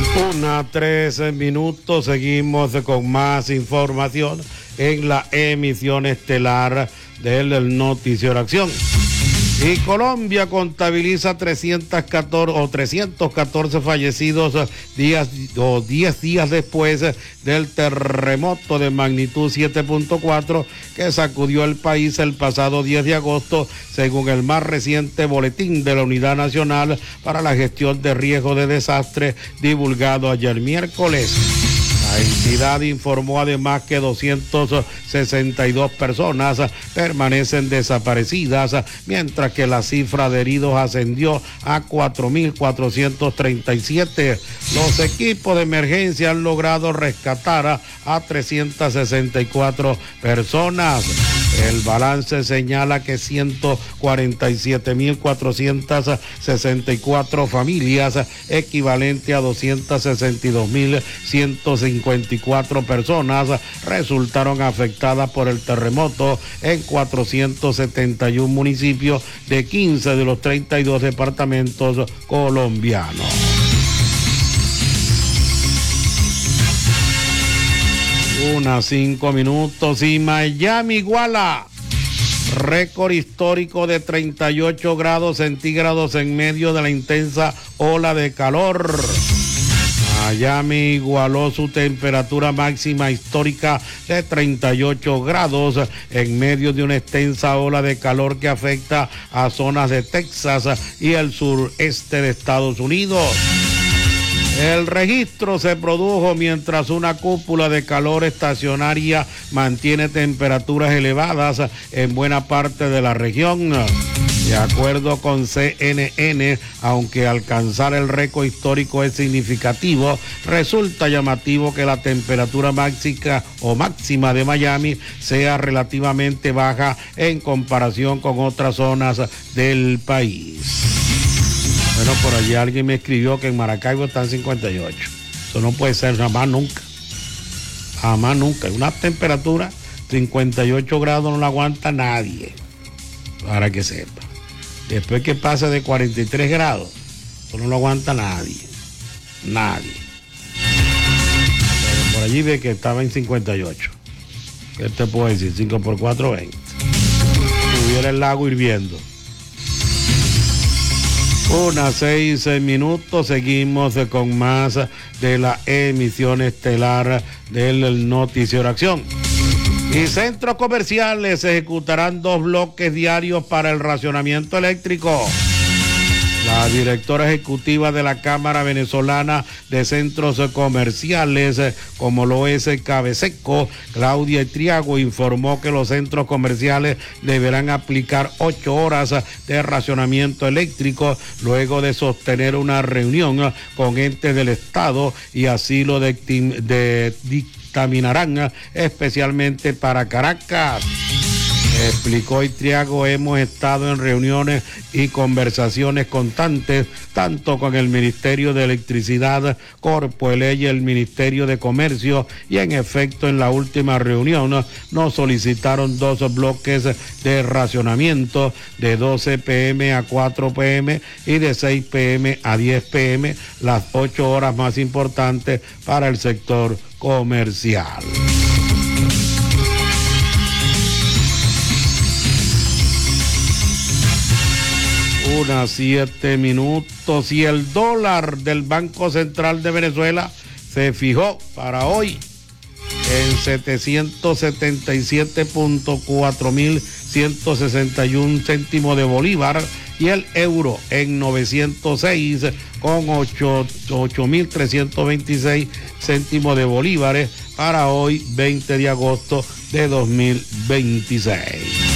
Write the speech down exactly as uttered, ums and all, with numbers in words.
Una trece minutos, seguimos con más información en la emisión estelar del Noticiero Acción. Y Colombia contabiliza trescientos catorce o trescientos catorce fallecidos días o diez días después del terremoto de magnitud siete punto cuatro que sacudió el país el pasado diez de agosto, según el más reciente boletín de la Unidad Nacional para la Gestión de Riesgo de Desastre divulgado ayer miércoles. La entidad informó además que doscientas sesenta y dos personas permanecen desaparecidas, mientras que la cifra de heridos ascendió a cuatro mil cuatrocientos treinta y siete. Los equipos de emergencia han logrado rescatar a trescientas sesenta y cuatro personas. El balance señala que ciento cuarenta y siete mil cuatrocientas sesenta y cuatro familias, equivalente a doscientas sesenta y dos mil ciento cincuenta y cuatro personas, resultaron afectadas por el terremoto en cuatrocientos setenta y uno municipios de quince de los treinta y dos departamentos colombianos. Unas cinco minutos y Miami iguala récord histórico de treinta y ocho grados centígrados en medio de la intensa ola de calor. Miami igualó su temperatura máxima histórica de treinta y ocho grados en medio de una extensa ola de calor que afecta a zonas de Texas y el sureste de Estados Unidos. El registro se produjo mientras una cúpula de calor estacionaria mantiene temperaturas elevadas en buena parte de la región. De acuerdo con C N N, aunque alcanzar el récord histórico es significativo, resulta llamativo que la temperatura máxima o máxima de Miami sea relativamente baja en comparación con otras zonas del país. Bueno, por allí alguien me escribió que en Maracaibo están cincuenta y ocho. Eso no puede ser jamás nunca. Jamás nunca. Una temperatura cincuenta y ocho grados no la aguanta nadie. Para que sepa. Después que pase de cuarenta y tres grados, eso no lo aguanta nadie. Nadie. Pero por allí ve que estaba en cincuenta y ocho. ¿Qué te puedo decir? cinco por cuatro, veinte. Estuviera el lago hirviendo. Unas seis minutos, seguimos con más de la emisión estelar del Noticiero Acción. Y centros comerciales ejecutarán dos bloques diarios para el racionamiento eléctrico. La directora ejecutiva de la Cámara Venezolana de Centros Comerciales, como lo es Cabeseco, Claudia Triago, informó que los centros comerciales deberán aplicar ocho horas de racionamiento eléctrico luego de sostener una reunión con entes del Estado y así lo de, de, dictaminarán especialmente para Caracas. Explicó Itriago, hemos estado en reuniones y conversaciones constantes, tanto con el Ministerio de Electricidad, Corpoeley y el Ministerio de Comercio, y en efecto en la última reunión nos solicitaron dos bloques de racionamiento de doce pe eme a cuatro pe eme y de seis pe eme a diez pe eme, las ocho horas más importantes para el sector comercial. Unas siete minutos y el dólar del Banco Central de Venezuela se fijó para hoy en setecientos setenta y siete punto cuatro mil ciento sesenta y uno céntimos de bolívar y el euro en novecientos seis con ocho mil trescientos veintiséis céntimos de bolívares para hoy veinte de agosto de dos mil veintiséis.